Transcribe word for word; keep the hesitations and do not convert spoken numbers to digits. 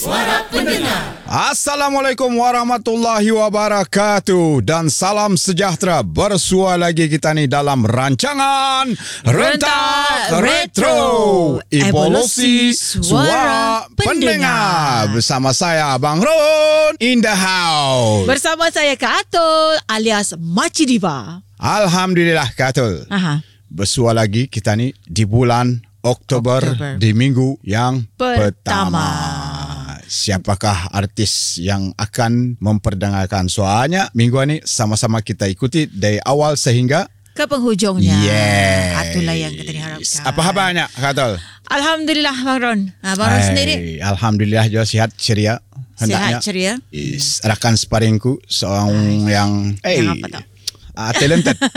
Suara Pendengar. Assalamualaikum warahmatullahi wabarakatuh dan salam sejahtera. Bersua lagi kita ni dalam rancangan Rentak Retro, Evolusi Suara Pendengar. Bersama saya Abang Ron in the house. Bersama saya Kak Atul alias Maci Diva. Alhamdulillah Kak Atul. Aha. Bersua lagi kita ni di bulan Oktober, Oktober. di minggu yang Pertama. pertama. Siapakah artis yang akan memperdengarkan suaranya minggu ini? Sama-sama kita ikuti dari awal sehingga Ke penghujungnya. yes. Itulah yang kita diharapkan. Apa khabarnya Kak Atul? Alhamdulillah Bang Ron. Ha, Bang Ron Hai, sendiri Alhamdulillah juga sihat ceria. sihat ceria. Is, rakan sparingku seorang yang Yang hey, apa tak? uh, talented.